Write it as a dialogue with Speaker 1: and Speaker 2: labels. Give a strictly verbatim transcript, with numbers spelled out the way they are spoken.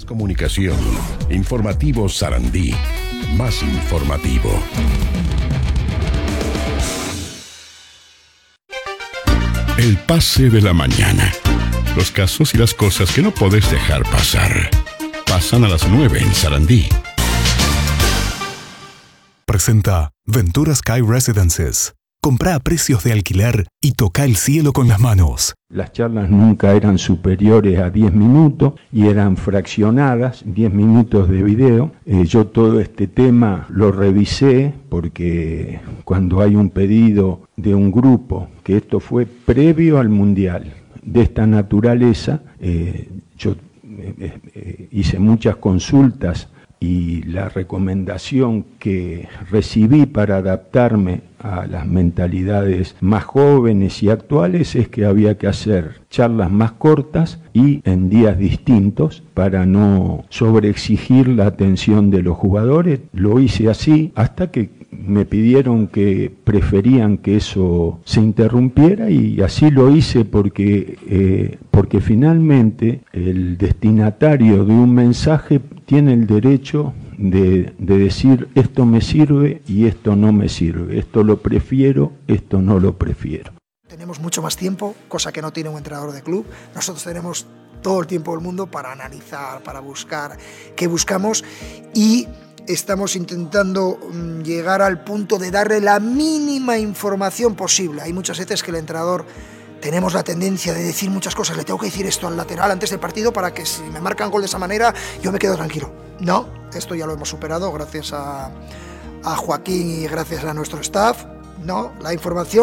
Speaker 1: Comunicación. Informativo Sarandí. Más informativo. El pase de la mañana. Los casos y las cosas que no podés dejar pasar. Pasan a las nueve en Sarandí.
Speaker 2: Presenta Ventura Sky Residences. Comprá a precios de alquiler y toca el cielo con las manos.
Speaker 3: Las charlas nunca eran superiores a diez minutos y eran fraccionadas, diez minutos de video. Eh, yo todo este tema lo revisé porque cuando hay un pedido de un grupo, que esto fue previo al Mundial, de esta naturaleza, eh, yo eh, eh, hice muchas consultas y la recomendación que recibí para adaptarme a las mentalidades más jóvenes y actuales es que había que hacer charlas más cortas y en días distintos para no sobreexigir la atención de los jugadores. Lo hice así hasta que me pidieron que preferían que eso se interrumpiera y así lo hice porque, eh, porque finalmente el destinatario de un mensaje tiene el derecho de, de decir esto me sirve y esto no me sirve, esto lo prefiero, esto no lo prefiero.
Speaker 4: Tenemos mucho más tiempo, cosa que no tiene un entrenador de club. Nosotros tenemos todo el tiempo del mundo para analizar, para buscar qué buscamos y estamos intentando llegar al punto de darle la mínima información posible. Hay muchas veces que el entrenador tenemos la tendencia de decir muchas cosas, le tengo que decir esto al lateral antes del partido para que si me marcan gol de esa manera yo me quedo tranquilo. No, esto ya lo hemos superado gracias a, a Joaquín y gracias a nuestro staff. No, la información